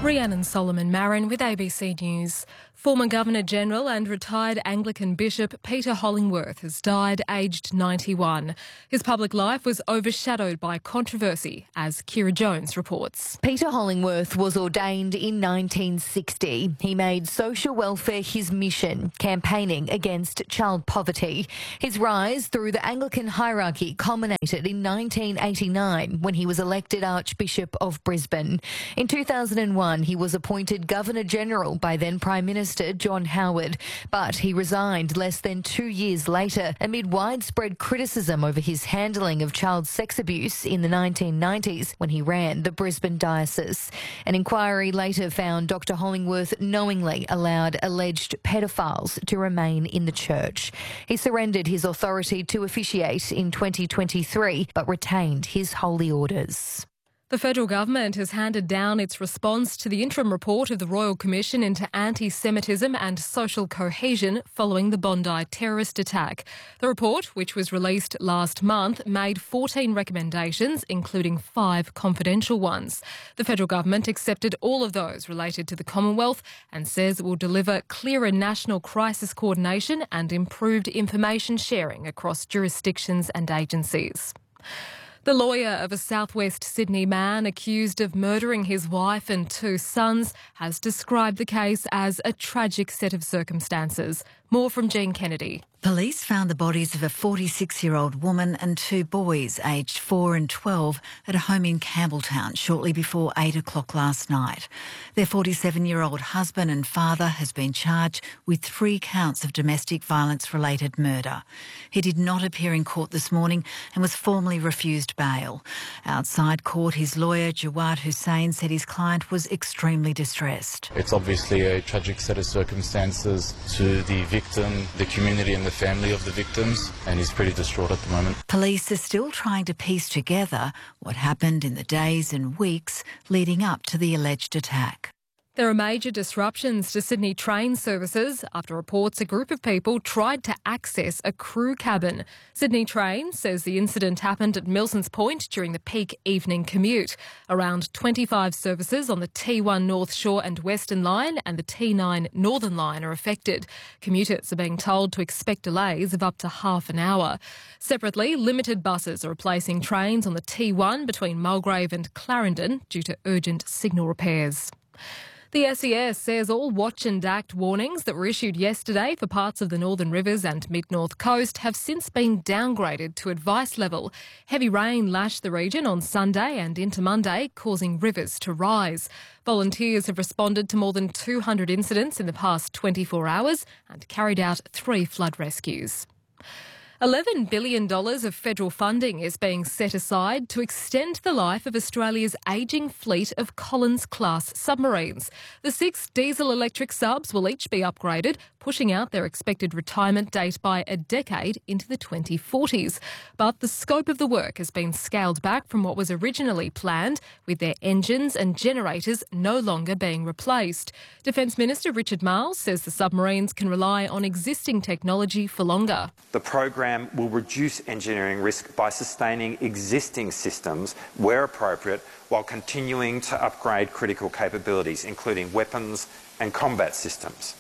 Rhiannon Solomon Marin with ABC News. Former Governor-General and retired Anglican Bishop Peter Hollingworth has died aged 91. His public life was overshadowed by controversy, as Kira Jones reports. Peter Hollingworth was ordained in 1960. He made social welfare his mission, campaigning against child poverty. His rise through the Anglican hierarchy culminated in 1989 when he was elected Archbishop of Brisbane. In 2001, he was appointed Governor-General by then Prime Minister John Howard, but he resigned less than 2 years later amid widespread criticism over his handling of child sex abuse in the 1990s when he ran the Brisbane diocese. An inquiry later found Dr Hollingworth knowingly allowed alleged pedophiles to remain in the church. He surrendered his authority to officiate in 2023 but retained his holy orders. The federal government has handed down its response to the interim report of the Royal Commission into Anti-Semitism and Social Cohesion following the Bondi terrorist attack. The report, which was released last month, made 14 recommendations, including 5 confidential ones. The federal government accepted all of those related to the Commonwealth and says it will deliver clearer national crisis coordination and improved information sharing across jurisdictions and agencies. The lawyer of a southwest Sydney man accused of murdering his wife and 2 sons has described the case as a tragic set of circumstances. More from Jean Kennedy. Police found the bodies of a 46-year-old woman and 2 boys aged 4 and 12 at a home in Campbelltown shortly before 8 o'clock last night. Their 47-year-old husband and father has been charged with 3 counts of domestic violence-related murder. He did not appear in court this morning and was formally refused bail. Outside court, his lawyer, Jawad Hussain, said his client was extremely distressed. It's obviously a tragic set of circumstances to the victim, the community and the family of the victims, and he's pretty distraught at the moment. Police are still trying to piece together what happened in the days and weeks leading up to the alleged attack. There are major disruptions to Sydney train services after reports a group of people tried to access a crew cabin. Sydney Trains says the incident happened at Milsons Point during the peak evening commute. Around 25 services on the T1 North Shore and Western Line and the T9 Northern Line are affected. Commuters are being told to expect delays of up to half an hour. Separately, limited buses are replacing trains on the T1 between Mulgrave and Clarendon due to urgent signal repairs. The SES says all watch and act warnings that were issued yesterday for parts of the Northern Rivers and Mid-North Coast have since been downgraded to advice level. Heavy rain lashed the region on Sunday and into Monday, causing rivers to rise. Volunteers have responded to more than 200 incidents in the past 24 hours and carried out 3 flood rescues. $11 billion of federal funding is being set aside to extend the life of Australia's ageing fleet of Collins-class submarines. The 6 diesel-electric subs will each be upgraded, pushing out their expected retirement date by a decade into the 2040s. But the scope of the work has been scaled back from what was originally planned, with their engines and generators no longer being replaced. Defence Minister Richard Marles says the submarines can rely on existing technology for longer. The program will reduce engineering risk by sustaining existing systems where appropriate while continuing to upgrade critical capabilities, including weapons and combat systems.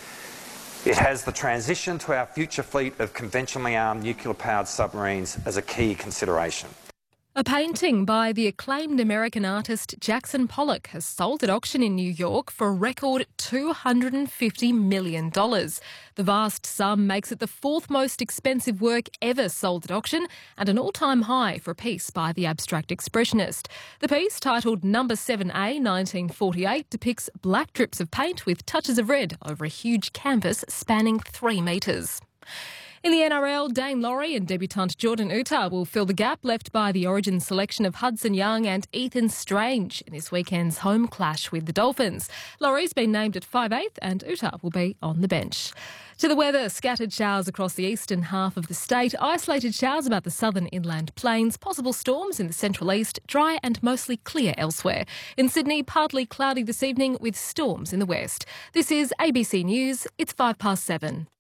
It has the transition to our future fleet of conventionally armed nuclear-powered submarines as a key consideration. A painting by the acclaimed American artist Jackson Pollock has sold at auction in New York for a record $250 million. The vast sum makes it the 4th most expensive work ever sold at auction and an all-time high for a piece by the abstract expressionist. The piece, titled Number 7A 1948, depicts black drips of paint with touches of red over a huge canvas spanning 3 metres. In the NRL, Dane Laurie and debutant Jordan Utah will fill the gap left by the Origin selection of Hudson Young and Ethan Strange in this weekend's home clash with the Dolphins. Laurie's been named at 5'8" and Utah will be on the bench. To the weather, scattered showers across the eastern half of the state, isolated showers about the southern inland plains, possible storms in the central east, dry and mostly clear elsewhere. In Sydney, partly cloudy this evening with storms in the west. This is ABC News. It's 7:05.